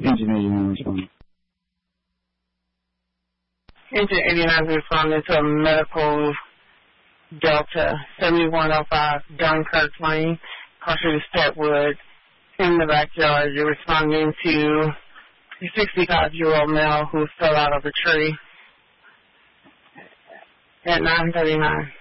Engine 89 responding. Engine 89 is responding to a medical Delta 7105 Dunkirk Lane, closer to Stetwood, in the backyard. You're responding to a 65-year-old male who fell out of a tree at 9:39.